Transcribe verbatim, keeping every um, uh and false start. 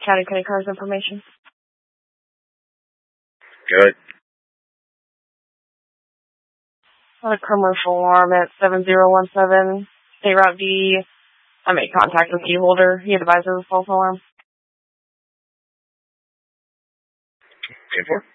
County credit cards information. Good. On a commercial alarm at seven zero one seven, State Route D. I made contact with key holder. He advised of the false alarm. ten four.